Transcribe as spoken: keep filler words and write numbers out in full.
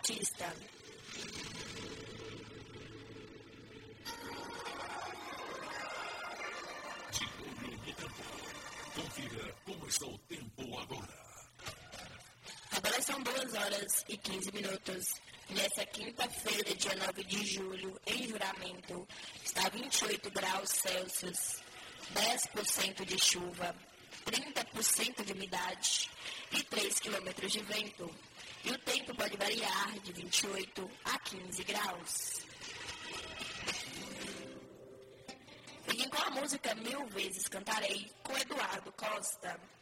Batista. De olho no tempo. Confira como está o tempo agora. Agora são duas horas e quinze minutos. Nessa quinta-feira, dia nove de julho, em Juramento, está vinte e oito graus Celsius, dez por cento de chuva, trinta por cento de umidade e três quilômetros de vento. E o tempo pode variar de vinte e oito a quinze graus. Fiquem com a música Mil Vezes Cantarei, com Eduardo Costa.